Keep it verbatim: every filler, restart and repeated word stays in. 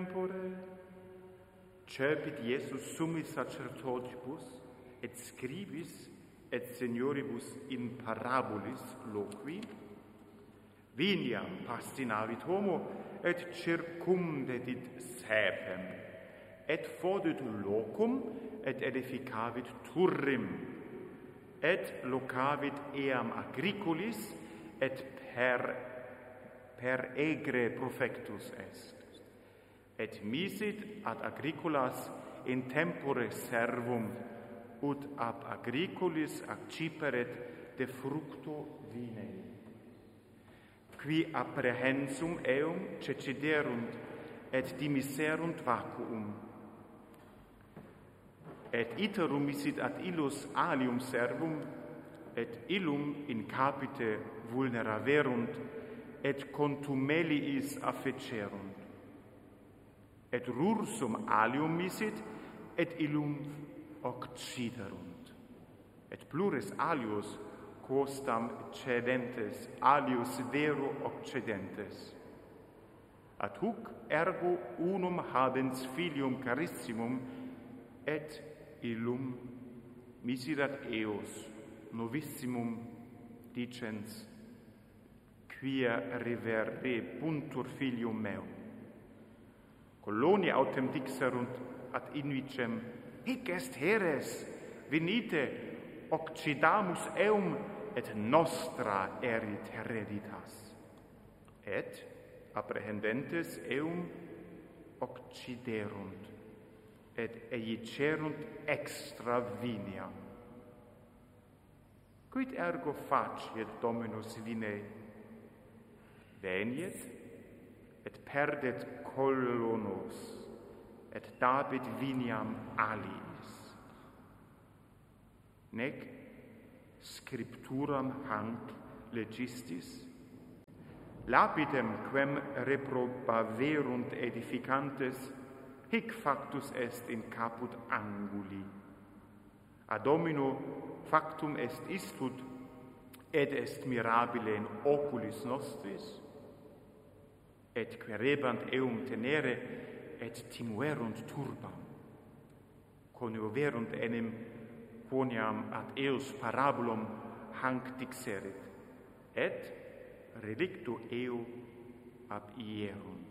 tempore cepit Iesus summis sacerdotibus et scribis et senioribus in parabolis loqui, viniam pastinavit homo et circumdedit saepem, et fodit locum et edificavit turrim, et locavit eam agricolis et per, per egre profectus est. Et misit ad agricolas in tempore servum, ut ab agricolis acciperet de fructo vinei. Qui apprehensum eum ceciderunt et dimiserunt vacuum. Et iterum misit ad illus alium servum, et illum in capite vulneraverunt, et contumeliis affecerunt. Et rursum alium misit, et illum occiderunt. Et plures alius quostam cedentes, alius vero occidentes. Ad huc ergo unum habens filium carissimum, et illum miserat eos novissimum dicens, quia reverre puntur filium meum. Colonia autem dixerunt ad invicem, hic est heres, venite, occidamus eum, et nostra erit hereditas. Et, apprehendentes eum, occiderunt, et eicerunt extra viniam. Quid ergo faciet Dominus vinei? Veniet, et perdet colonos, et dabit viniam aliis. Nec scripturam hanc legistis, lapidem quem reprobaverunt edificantes, hic factus est in caput anguli. Ad Domino factum est istud, et est mirabile in oculis nostris, et querebant eum tenere, et timuerunt turbam. Conioverunt enim, quoniam ad eos parabolum hanc dixerit, et relicto eo ab ierunt.